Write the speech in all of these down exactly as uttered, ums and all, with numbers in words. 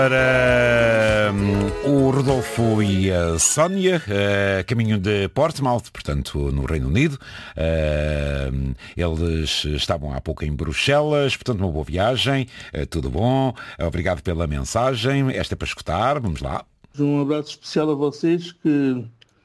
Para um, o Rodolfo e a Sónia, uh, caminho de Portsmouth, portanto, no Reino Unido. Uh, eles estavam há pouco em Bruxelas, portanto, uma boa viagem, uh, tudo bom. Obrigado pela mensagem. Esta é para escutar, vamos lá. Um abraço especial a vocês que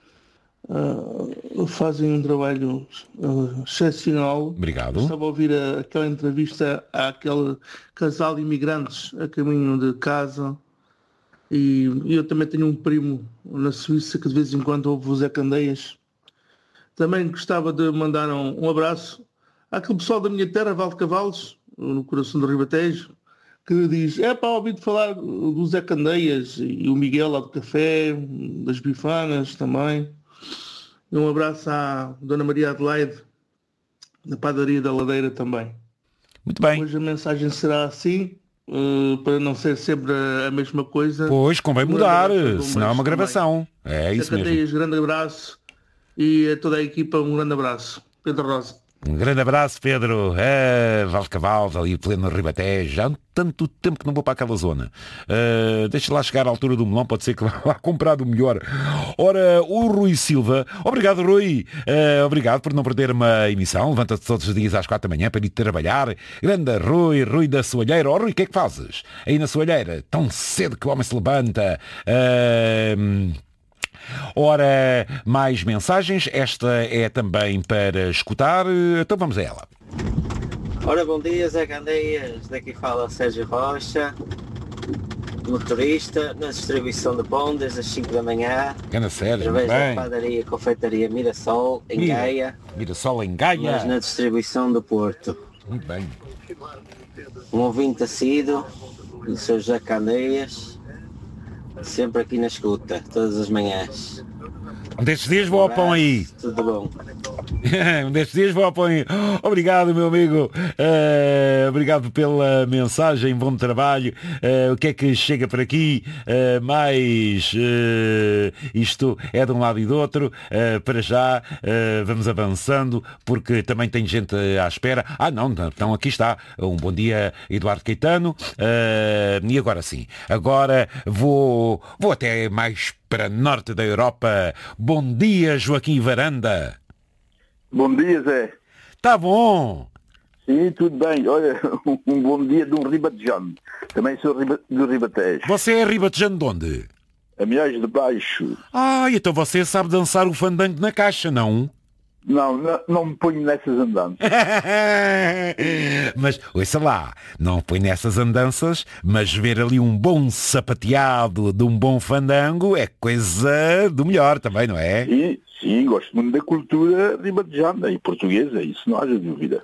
uh, fazem um trabalho uh, excepcional. Obrigado. Estava a ouvir a, aquela entrevista àquele casal de imigrantes a caminho de casa e, e eu também tenho um primo na Suíça que de vez em quando ouve o Zé Candeias. Também gostava de mandar um, um abraço àquele pessoal da minha terra, Val de Cavalos, no coração do Ribatejo, que diz, é para ouvir falar do Zé Candeias e o Miguel lá do café, das bifanas também. E um abraço à Dona Maria Adelaide, da padaria da Ladeira também. Muito bem. Hoje a mensagem será assim, uh, para não ser sempre a mesma coisa. Pois, convém mudar, senão é uma gravação. Também. É isso Zé Candeias, mesmo. Grande abraço e a toda a equipa um grande abraço. Pedro Rosa. Um grande abraço, Pedro. É, Valdecavaldo, ali pleno Ribatejo. Já há tanto tempo que não vou para aquela zona. Uh, deixa lá chegar à altura do melão, pode ser que vá lá comprar do melhor. Ora, o Rui Silva. Obrigado, Rui. Uh, obrigado por não perder uma emissão. Levanta-te todos os dias às quatro da manhã para ir trabalhar. Grande Rui, Rui da Soalheira. Oh, Rui, o que é que fazes? Aí na Soalheira, tão cedo que o homem se levanta. Uh, Ora, mais mensagens. Esta é também para escutar. Então vamos a ela. Ora, bom dia, Zé Candeias. Daqui fala Sérgio Rocha, motorista, na distribuição de pão desde as cinco da manhã. Gana Sérgio, através bem. da padaria e confeitaria Mirassol, em Mira, Gaia. Mirassol em Gaia. Mas na distribuição do Porto. Muito bem. Um ouvinte assíduo do seu Zé Candeias. Sempre aqui na escuta, todas as manhãs. Um destes dias vou ao pão aí. Tudo bom. Um destes dias vou ao pão aí. Obrigado, meu amigo. Uh, obrigado pela mensagem. Bom trabalho. Uh, o que é que chega por aqui? Uh, mais uh, isto é de um lado e do outro. Uh, para já uh, vamos avançando porque também tem gente à espera. Ah, não, então aqui está. Um bom dia, Eduardo Caetano. Uh, e agora sim. Agora vou, vou até mais para norte da Europa. Bom dia, Joaquim Varanda. Bom dia, Zé. Tá bom. Sim, tudo bem. Olha, um bom dia de um ribatejano. Também sou riba, do Ribatejo. Você é ribatejano de onde? A Milhões de Baixo. Ah, então você sabe dançar o fandango na caixa, não? Não, não, não me ponho nessas andanças. Mas, ouça lá, não põe nessas andanças, mas ver ali um bom sapateado de um bom fandango é coisa do melhor também, não é? Sim, sim, gosto muito da cultura ribatejana e portuguesa, isso não haja dúvida.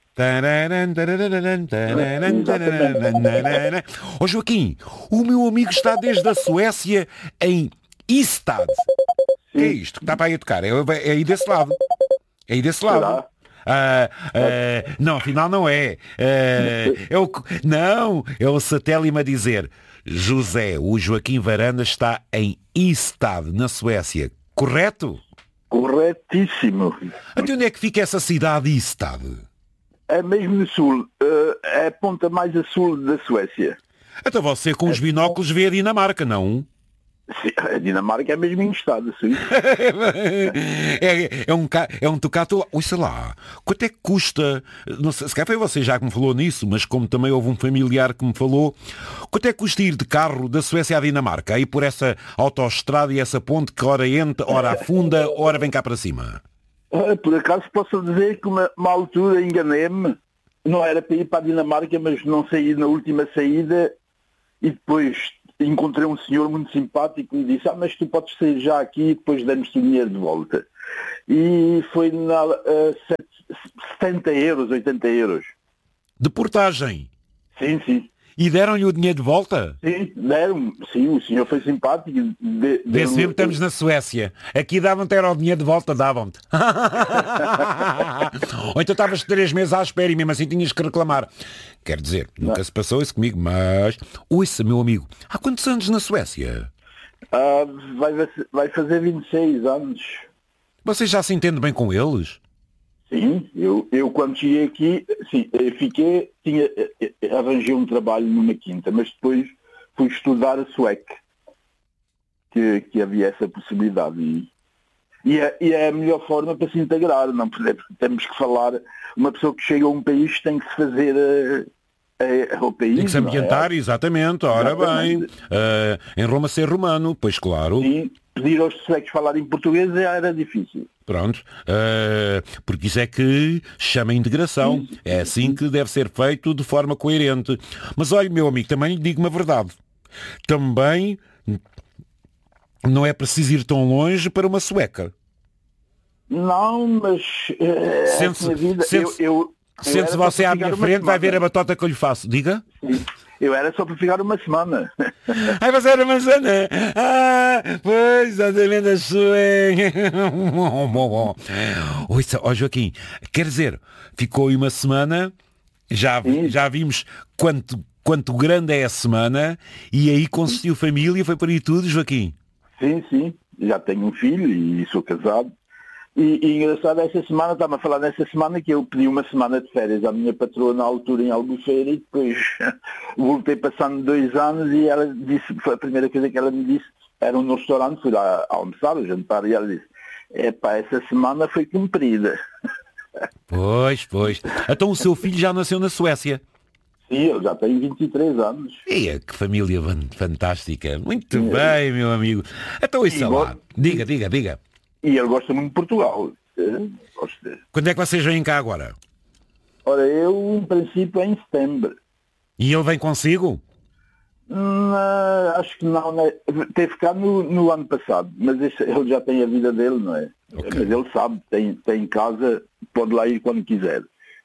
Ó oh, Joaquim, o meu amigo está desde a Suécia em Ystad. O que é isto que está para aí a tocar? É, é aí desse lado. É aí desse lado. Ah, ah, não, afinal não é. Ah, é o, não, é o satélite a dizer José, o Joaquim Varanda está em Ystad, na Suécia. Correto? Corretíssimo. Até onde é que fica essa cidade Ystad? É mesmo no sul. Uh, é a ponta mais a sul da Suécia. Então você com os binóculos vê a Dinamarca, não? Sim, a Dinamarca é mesmo em estado, sim. é, é um, é um tocato, ouça lá, quanto é que custa, não sei, se calhar foi você já que me falou nisso, mas como também houve um familiar que me falou, quanto é que custa ir de carro da Suécia à Dinamarca, aí por essa autoestrada e essa ponte que ora entra, ora afunda, ora vem cá para cima? Por acaso posso dizer que uma, uma altura enganei-me, não era para ir para a Dinamarca, mas não saí na última saída e depois encontrei um senhor muito simpático que me disse, ah, mas tu podes sair já aqui e depois damos-te o dinheiro de volta. E foi na uh, setenta euros, oitenta euros. De portagem? Sim, sim. E deram-lhe o dinheiro de volta? Sim, deram. Sim, o senhor foi simpático. De, Vê se mesmo estamos na Suécia. Aqui davam-te era o dinheiro de volta, davam-te. Ou então estavas três meses à espera e mesmo assim tinhas que reclamar. Quer dizer, nunca Não. se passou isso comigo, mas... Ouça, meu amigo, há quantos anos na Suécia? Ah, vai, vai fazer vinte e seis anos. Você já se entende bem com eles? Sim, eu, eu quando cheguei aqui, sim, fiquei, tinha, arranjei um trabalho numa quinta, mas depois fui estudar a sueco, que, que havia essa possibilidade. E, e, é, e é a melhor forma para se integrar. Não podemos, temos que falar, uma pessoa que chega a um país tem que se fazer a, a, ao país. Tem que se ambientar, é? exatamente, ora Exatamente. bem. Uh, em Roma ser romano, pois claro. E pedir aos suecos falarem português já era difícil. Pronto, uh, porque isso é que chama integração. Sim, sim, é assim sim. que deve ser feito de forma coerente. Mas olha, meu amigo, também lhe digo uma verdade. Também não é preciso ir tão longe para uma sueca. Não, mas uh, Sente-se- a minha vida, sente-se- eu, eu, eu Sente-se era só você para à ficar minha uma frente, vai ver a semana. batota que eu lhe faço. Diga. Sim. Eu era só para ficar uma semana. Ai, você era manzana. Ah, pois, exatamente a sua. Ouça, ó Joaquim, quer dizer, ficou aí uma semana, já, Sim. já vimos quanto, quanto grande é a semana, e aí consistiu família, foi por aí tudo, Joaquim. Sim, sim. Já tenho um filho e sou casado. E, e engraçado, essa semana, estava a falar nessa semana que eu pedi uma semana de férias à minha patroa na altura em Albufeira e depois voltei passando dois anos e ela disse, foi a primeira coisa que ela me disse, era um restaurante, fui lá almoçar, jantar, e ela disse, epá, essa semana foi cumprida. Pois, pois. Então o seu filho já nasceu na Suécia. Sim, eu já tenho vinte e três anos. Eia, que família fan- fantástica. Muito bem, meu amigo. Então isso E lá. go- Diga, diga, diga. E ele gosta muito de Portugal. Eh, Gosta. Quando é que vocês vêm cá agora? Ora, eu, em princípio, é em setembro. E ele vem consigo? Hum, ah, acho que não, né? Teve cá no, no ano passado, mas esse- ele já tem a vida dele, não é? Ok. Mas ele sabe, tem, tem casa, pode lá ir quando quiser.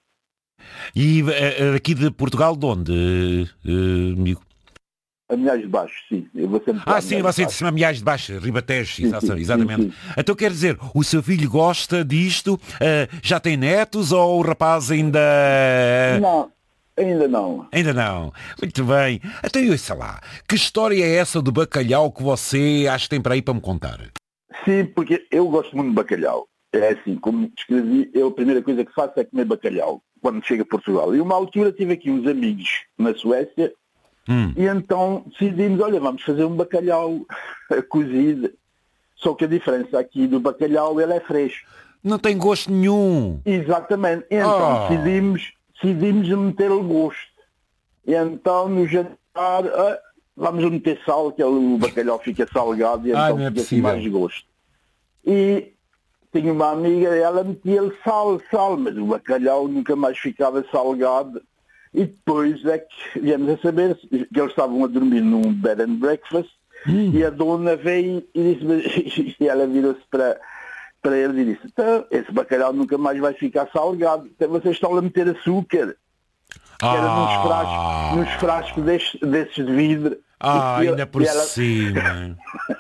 E eh, aqui de Portugal, de onde, eh, amigo? A Milhares de Baixo, sim. Eu vou sempre para Ah, a sim, Milhares você de disse Milhares de Baixo, Ribatejo, Sim, exa- sim, exatamente. sim, sim. Então quer dizer, o seu filho gosta disto, eh, já tem netos ou o rapaz ainda... Baixo. Não, ainda não. Ainda não. Muito bem. Então eu sei lá, que história é essa do bacalhau que você acha que tem para aí para me contar? Sim, porque eu gosto muito de bacalhau. É assim, como descrevi, eu a primeira coisa que faço é comer bacalhau quando chego a Portugal. E uma altura tive aqui uns amigos na Suécia Hum. e então decidimos, olha, vamos fazer um bacalhau cozido. Só que a diferença aqui do bacalhau, ele é fresco. Não tem gosto nenhum. Exatamente. E então Oh. decidimos, decidimos meter-lhe gosto. E então no jantar, ah, vamos meter sal, que o bacalhau fica salgado e Ai, então não é fica assim possível. mais gosto. E tinha uma amiga, ela metia-lhe sal, sal, mas o bacalhau nunca mais ficava salgado. E depois é que viemos a saber que eles estavam a dormir num bed and breakfast e a dona veio e disse, e ela virou-se para, para ele e disse, então, esse bacalhau nunca mais vai ficar salgado, então vocês estão a meter açúcar, que era nos frascos, nos frascos desses, desses de vidro. Ah, E- ainda por e ela- cima.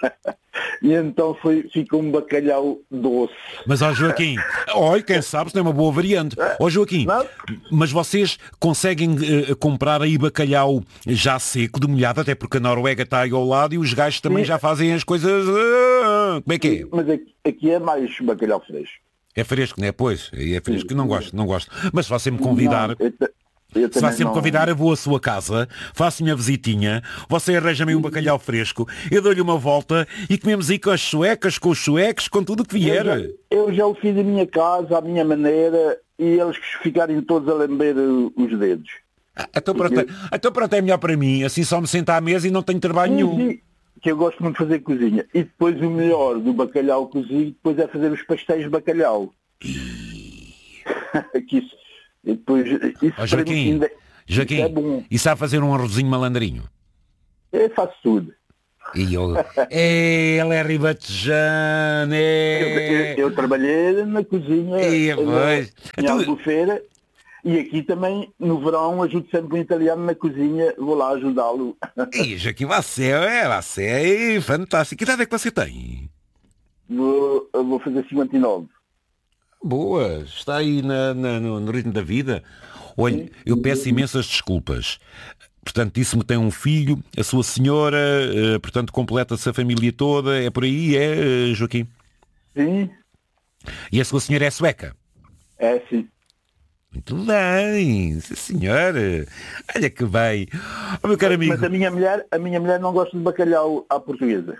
E então foi, ficou um bacalhau doce. Mas, ó Joaquim, olha, quem sabe se não é uma boa variante. Ó Joaquim, Não? mas vocês conseguem eh, comprar aí bacalhau já seco, de molhado, até porque a Noruega está aí ao lado e os gajos também Sim. já fazem as coisas... ah, como é que é? Mas aqui, aqui é mais bacalhau fresco. É fresco, não é? Pois, é fresco. Não gosto, não gosto. Mas se você me convidar... Não, eu, ta- eu Se vai também sempre não- convidar, eu vou à sua casa, faço minha visitinha, você arranja-me um bacalhau fresco, eu dou-lhe uma volta e comemos aí com as suecas, com os suecos, com tudo o que Eu vier. já, eu já o fiz a minha casa, à minha maneira, e eles ficarem todos a lamber uh, os dedos. Ah, Então pronto, é- então pronto, é melhor para mim, assim só me sento à mesa e não tenho trabalho nenhum. Sim, que eu gosto muito de fazer cozinha. E depois o melhor do bacalhau cozido, depois é fazer os pastéis de bacalhau. que isso, e depois, isso Ó para Joaquim, mim ainda- Joaquim, isso é bom. e sabe fazer um arrozinho malandrinho? Eu faço tudo. E eu, é, ele é ribatejano, Eu, é... eu- eu trabalhei na cozinha E, na- pois. em Então- Albufeira e aqui também no verão ajudo sempre um italiano na cozinha, vou lá ajudá-lo. E Joaquim, você é, você é fantástico. Que idade é que você tem? Vou, eu vou fazer cinquenta e nove. Boa, está aí na- na- no, no ritmo da vida. Olha, eu peço imensas desculpas. Portanto, disse-me que tem um filho, a sua senhora, eh, portanto, completa-se a família toda, é por aí, é, eh, Joaquim? Sim, E a sua senhora é sueca? é sim. Muito bem, sim senhor. Olha que bem. Oh, meu caro amigo. Mas a minha mulher, a minha mulher não gosta de bacalhau à portuguesa.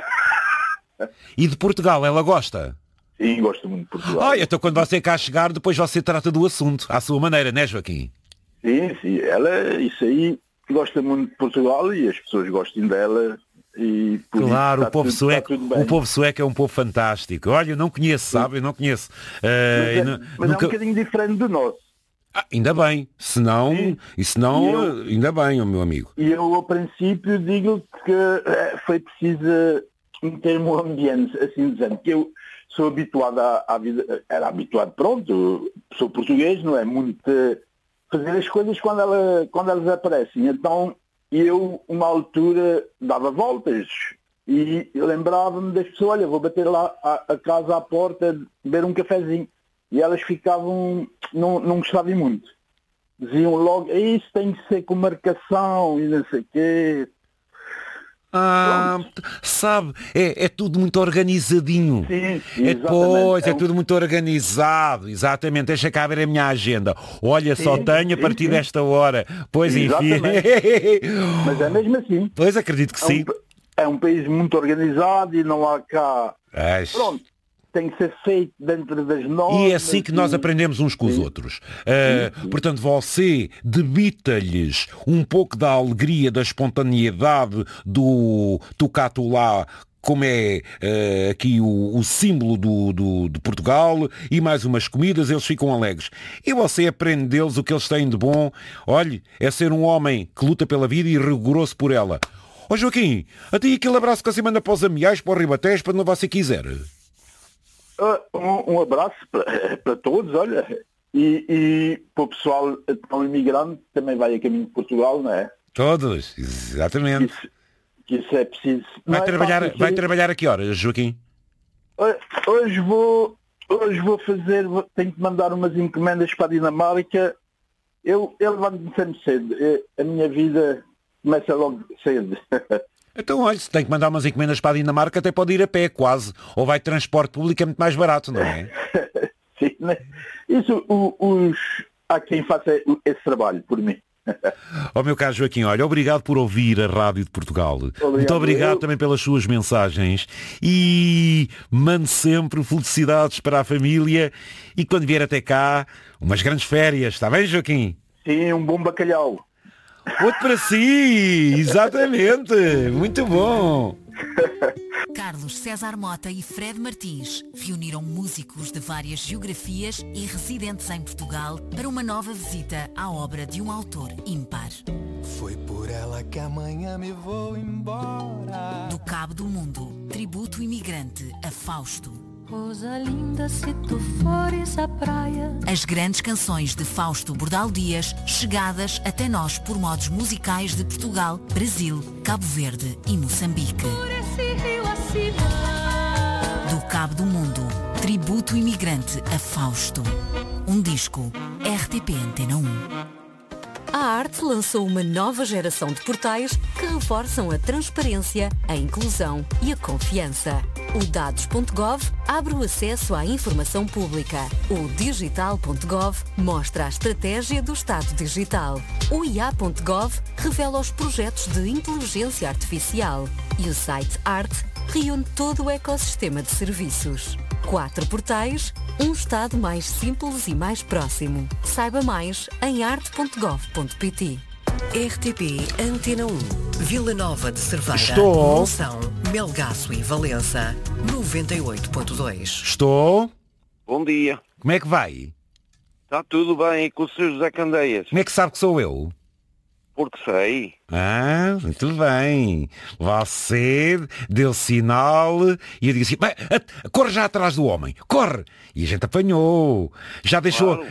E de Portugal, ela gosta? Sim, gosto muito de Portugal. Olha, então quando você cá chegar, depois você trata do assunto, à sua maneira, não é, Joaquim? Sim, sim, ela, isso aí, gosta muito de Portugal e as pessoas gostam dela. E por claro, isso o povo, tudo, sueco, o povo sueco é um povo fantástico. Olha, eu não conheço, sabe? Eu não conheço. Uh, mas é, não, mas nunca... é um bocadinho diferente do nosso. Ah, ainda bem, senão, Sim. e senão, E eu, ainda bem, o meu amigo. E eu, ao princípio, digo que é, foi preciso um termo ambiente, assim dizendo, que eu sou habituado à, à vida, era habituado, pronto, sou português, não é? Muito fazer as coisas quando, ela, quando elas aparecem. Então, eu, uma altura, dava voltas e lembrava-me das pessoas, olha, vou bater lá a, a casa à porta, beber um cafezinho. E elas ficavam, não, não gostavam muito. Diziam logo, isso tem que ser com marcação e não sei o quê. Ah, pronto. Sabe, é, é tudo muito organizadinho. Sim, sim, é, pois, é, é um... tudo muito organizado. Exatamente, deixa cá ver a minha agenda. Olha, sim, só tenho a partir sim, desta hora. Pois, enfim. Mas é mesmo assim. Pois, acredito que é sim. Um, é um país muito organizado e não há cá... Ai. Pronto. Tem que ser feito dentro das normas. E é assim que nós aprendemos uns com os sim. outros. Uh, sim, sim. Portanto, você debita-lhes um pouco da alegria, da espontaneidade do tucatulá, como é uh, aqui o, o símbolo do, do, de Portugal, e mais umas comidas, eles ficam alegres. E você aprende deles o que eles têm de bom. Olhe, é ser um homem que luta pela vida e rigoroso por ela. Ó Joaquim, até aquele abraço que você manda para os amiais, para o Ribatejo, para onde você quiser. Um, um abraço para, para todos, olha, e, e para o pessoal tão imigrante que também vai a caminho de Portugal, não é? Todos, exatamente. Que isso, que isso é preciso. Vai, não trabalhar, é vai trabalhar a que horas, Joaquim? Hoje vou, hoje vou fazer, vou, tenho que mandar umas encomendas para a Dinamarca. Eu, eu levanto-me sempre cedo. A minha vida começa logo cedo. Então, olha, se tem que mandar umas encomendas para a Dinamarca, até pode ir a pé, quase. Ou vai de transporte público, é muito mais barato, não é? Sim, né? Isso, o, os, há quem faça esse trabalho por mim. Ó oh, meu caro Joaquim, olha, obrigado por ouvir a Rádio de Portugal. Obrigado. Muito obrigado eu... também pelas suas mensagens. E mande sempre felicidades para a família. E quando vier até cá, umas grandes férias. Está bem, Joaquim? Sim, um bom bacalhau. Outro para si, exatamente, muito bom. Carlos César Mota e Fred Martins reuniram músicos de várias geografias e residentes em Portugal para uma nova visita à obra de um autor ímpar. Foi por ela que amanhã me vou embora. Do Cabo do Mundo, tributo imigrante a Fausto. Rosa linda, se tu fores à praia. As grandes canções de Fausto Bordal Dias, chegadas até nós por modos musicais de Portugal, Brasil, Cabo Verde e Moçambique. Por esse rio acima. Do Cabo do Mundo, tributo imigrante a Fausto. Um disco R T P Antena um. A Arte lançou uma nova geração de portais que reforçam a transparência, a inclusão e a confiança. O dados ponto gov abre o acesso à informação pública. O digital ponto gov mostra a estratégia do Estado digital. O i a ponto gov revela os projetos de inteligência artificial. E o site Arte reúne todo o ecossistema de serviços. Quatro portais, um Estado mais simples e mais próximo. Saiba mais em arte ponto gov ponto pt. R T P Antena um, Vila Nova de Cerveira, Estou. Monção, Melgaço e Valença, noventa e oito ponto dois. Estou. Bom dia. Como é que vai? Está tudo bem com o senhor José Candeias? Como é que sabe que sou eu? Porque sei. Ah, muito bem. Você deu sinal e eu disse assim, corre já atrás do homem, corre. E a gente apanhou. Já deixou, claro.